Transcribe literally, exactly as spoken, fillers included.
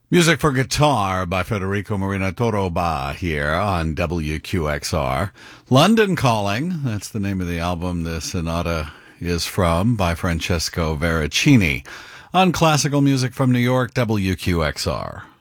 Music for Guitar by Federico Marina Toroba here on W Q X R. London Calling, that's the name of the album the sonata is from, by Francesco Veracini. On Classical Music from New York, W Q X R.